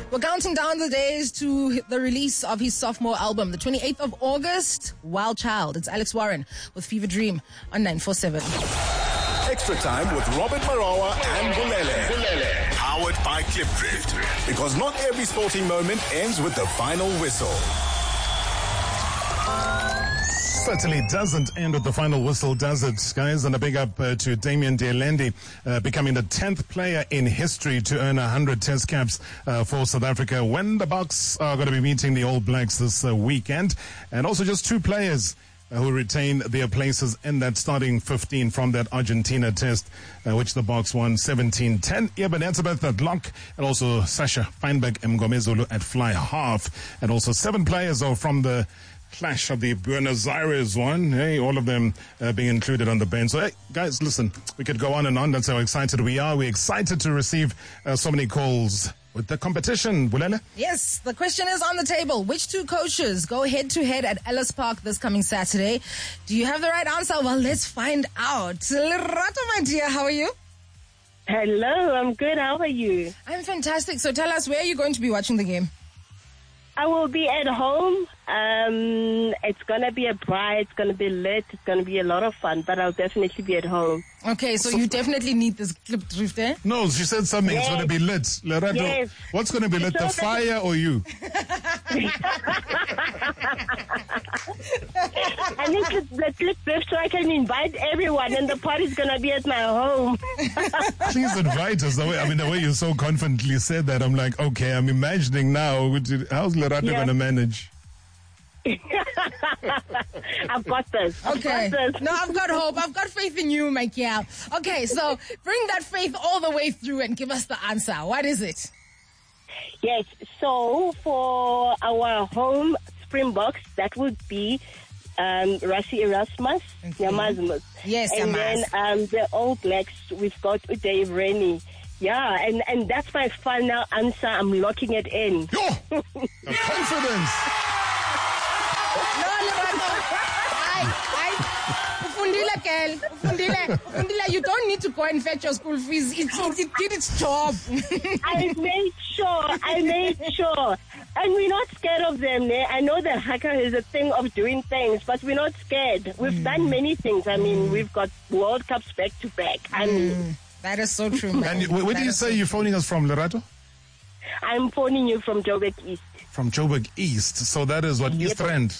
We're counting down the days to the release of his sophomore album, the 28th of August, Wild Child. It's Alex Warren with Fever Dream on 947. Extra time with Robert Marawa and Bulele. Powered by Klipdrift. Because not every sporting moment ends with the final whistle. Certainly doesn't end with the final whistle, does it, guys? And a big up to Damian Dealendi, becoming the 10th player in history to earn 100 test caps for South Africa when the Bucks are going to be meeting the All Blacks this weekend. And also just 2 players who retain their places in that starting 15 from that Argentina test, which the Bucks won 17-10. Eben Etzebeth at lock, and also Sasha Feinberg Mgomezulu at fly half. And also 7 players are from the clash of the Buenos Aires one. Hey, all of them being included on the bench. So, hey, guys, listen, we could go on and on. That's how excited we are. We're excited to receive so many calls with the competition. Bulele? Yes, the question is on the table. Which 2 coaches go head-to-head at Ellis Park this coming Saturday? Do you have the right answer? Well, let's find out. Lerato, my dear, how are you? Hello, I'm good. How are you? I'm fantastic. So tell us, where are you going to be watching the game? I will be at home. It's going to be a braai. It's going to be lit. It's going to be a lot of fun, but I'll definitely be at home. Okay, so you definitely need this Klipdrift, eh? No, she said something. Yes. It's going to be lit. Lerato, Yes. what's going to be lit, the fire or you? I need the Klipdrift so I can invite everyone, and the party's going to be at my home. Please invite us. The way you so confidently said that, I'm like, okay, I'm imagining now, how's Lerato going to manage? I've got this. Okay. No, I've got hope. I've got faith in you, Michael. Okay, so bring that faith all the way through and give us the answer. What is it? Yes, so for our home Springboks, that would be Rassie Erasmus, Yamazmus. Yes, and Yamaz. then the All Blacks, we've got Uday Rennie. Yeah, and that's my final answer. I'm locking it in. Yo, the confidence. No, Ufundile, you don't need to go and fetch your school fees. It did its job. I made sure. And we're not scared of them. I know that hacker is a thing of doing things, but we're not scared. We've done many things. I mean, we've got World Cups back to back. That is so true, man. And where do you say you're phoning us from, Lerato? I'm phoning you from Joburg East. From Joburg East. So that is what, East Rand?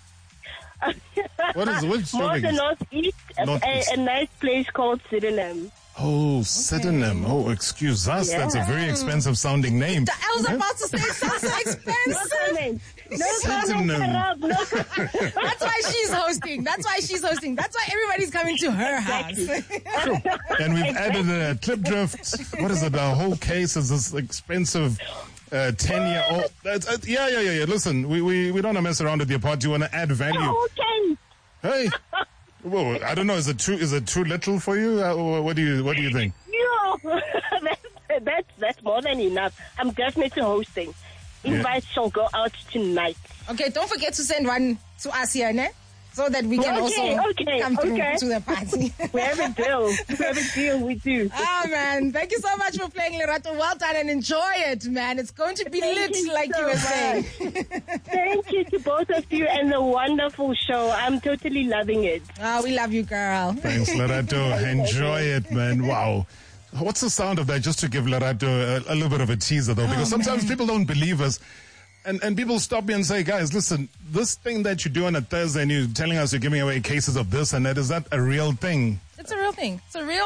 Which More Joburg the East? Northeast, Northeast. a nice place called Sydenham. Oh, Sydenham. Oh, excuse us. Yeah. That's a very expensive sounding name. I was about to say it sounds so expensive. Sydenham. That's why she's hosting. That's why everybody's coming to her house. True. And we've added a Klipdrift. What is it? The whole case is this expensive 10-year-old. Yeah. Listen, we don't want to mess around with your part. You want to add value. Okay. Hey. Well, I don't know. Is it too little for you? What do you think? No, that's more than enough. I'm definitely hosting. Invites shall go out tonight. Okay, don't forget to send one to us here, ne? So that we can come through to the party. We have a deal, we do. Oh, man. Thank you so much for playing, Lerato. Well done and enjoy it, man. It's going to be lit, like you were saying. Thank you to both of you and the wonderful show. I'm totally loving it. Oh, we love you, girl. Thanks, Lerato. Enjoy it, man. Wow. What's the sound of that? Just to give Lerato a little bit of a teaser, though, because sometimes people don't believe us. And people stop me and say, guys, listen, this thing that you do on a Thursday and you're telling us you're giving away cases of this and that, is that a real thing? It's a real thing.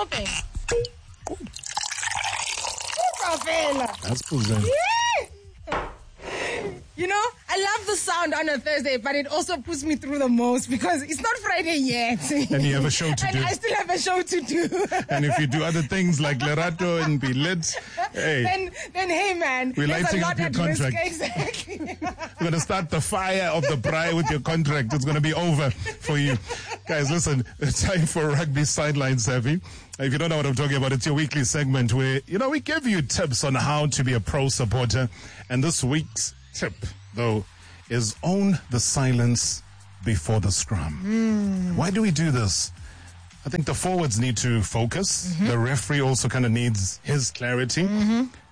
That's present. You know, I love the sound on a Thursday, but it also puts me through the most because it's not Friday yet. And you have a show to do. And I still have a show to do. And if you do other things like Lerato and be lit, hey. Then hey, man. We're lighting up your contract. Exactly. We're going to start the fire of the braai with your contract. It's going to be over for you. Guys, listen, it's time for Rugby Sideline Savvy. If you don't know what I'm talking about, it's your weekly segment where, we give you tips on how to be a pro supporter. And this week's tip, though, is own the silence before the scrum. Why do we do this? I think the forwards need to focus. The referee also kind of needs his clarity.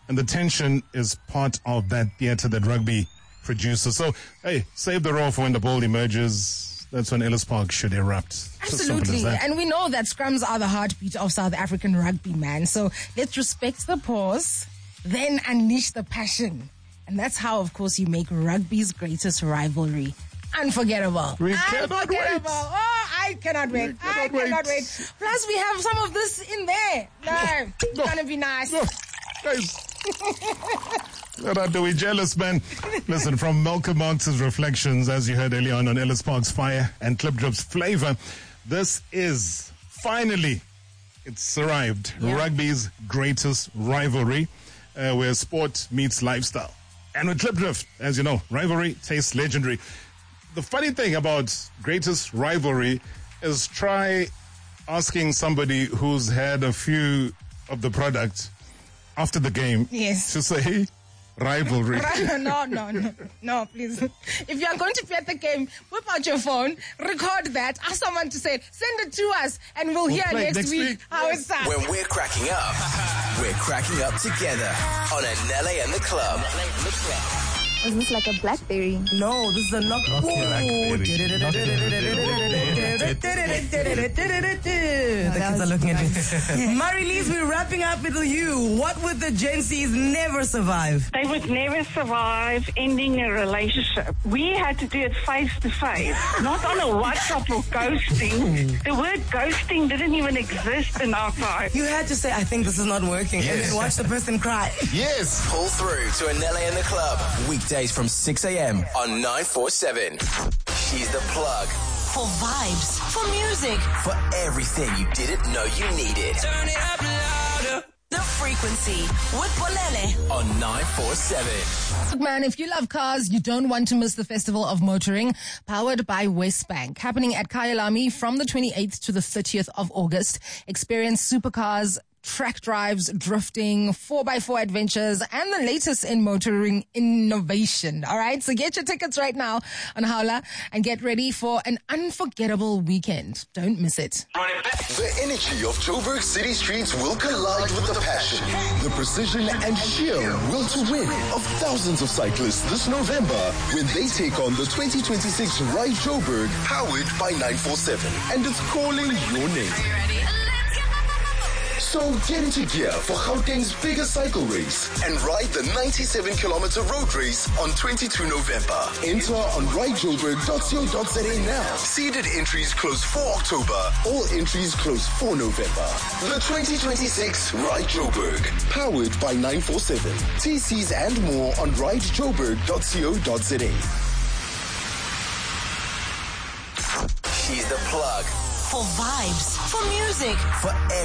And the tension is part of that theatre that rugby produces. So, hey, save the roar for when the ball emerges. That's when Ellis Park should erupt. Absolutely. And we know that scrums are the heartbeat of South African rugby, man. So let's respect the pause, then unleash the passion. And that's how, of course, you make rugby's greatest rivalry unforgettable. We cannot wait. Oh, I cannot wait. I cannot wait. Plus, we have some of this in there. No, it's going to be nice. No, guys. Are we jealous, man? Listen, from Malcolm Marx's reflections, as you heard earlier on Ellis Park's Fire and Klipdrip's Flavor, this is finally, it's arrived, rugby's greatest rivalry, where sport meets lifestyle. And with Klipdrip, as you know, rivalry tastes legendary. The funny thing about greatest rivalry is try asking somebody who's had a few of the product after the game to say rivalry. No, please. If you are going to play the game, whip out your phone, record that, ask someone to say it, send it to us, and we'll hear next week how it sounds. When we're cracking up together on Anele and the Club. Is this like a Blackberry? No, this is a knock. The kids are looking at me. Marie-Lise, we're wrapping up with you. What would the Gen Zs never survive? They would never survive ending a relationship. We had to do it face to face, not on a WhatsApp or ghosting. The word ghosting didn't even exist in our time. You had to say, I think this is not working, and then watch the person cry. Yes. Pull through to Anele and the Club. Weekdays from 6 a.m. on 947. She's the plug. For vibes, for music, for everything you didn't know you needed. Turn it up louder. The Frequency with Bolele on 947. Look, man, if you love cars, you don't want to miss the Festival of Motoring, powered by Westbank, happening at Kyalami from the 28th to the 30th of August. Experience supercars, track drives, drifting, 4x4 adventures, and the latest in motoring innovation. All right, so get your tickets right now on Howler and get ready for an unforgettable weekend. Don't miss it. The energy of Joburg city streets will collide with the passion, the precision and sheer will to win of thousands of cyclists this November when they take on the 2026 Ride Joburg, powered by 947, and it's calling your name. So get into gear for Gauteng's biggest cycle race and ride the 97-kilometer road race on 22 November. Enter on ridejoburg.co.za now. Seeded entries close for October. All entries close for November. The 2026 Ride Joburg, powered by 947. TCs and more on ridejoburg.co.za. She's the plug. For vibes, for music, for